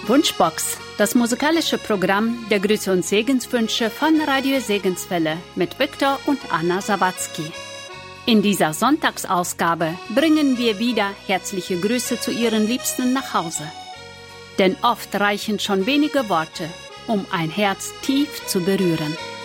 Wunschbox, das musikalische Programm der Grüße und Segenswünsche von Radio Segenswelle mit Viktor und Anna Sawatzki. In dieser Sonntagsausgabe bringen wir wieder herzliche Grüße zu Ihren Liebsten nach Hause. Denn oft reichen schon wenige Worte, um ein Herz tief zu berühren.